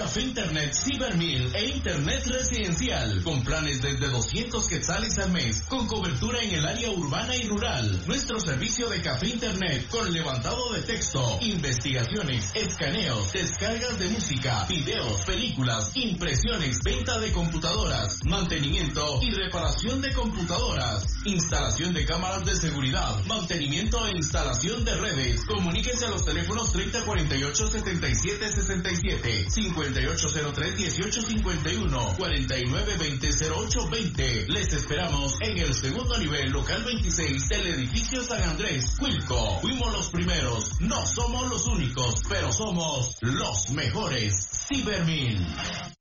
Café Internet Cibermil e Internet residencial, con planes desde 200 quetzales al mes, con cobertura en el área urbana y rural. Nuestro servicio de Café Internet, con levantado de texto, investigaciones, escaneos, descargas de música, videos, películas, impresiones, venta de computadoras, mantenimiento y reparación de computadoras, instalación de cámaras de seguridad, mantenimiento e instalación de redes. Comuníquense a los teléfonos 3048-7767, 5803-1851, 4920-0820. Les esperamos en el segundo nivel, local 26 del edificio San Andrés, Cuilco. Fuimos los primeros, no somos los únicos, pero somos los mejores. Cibermil.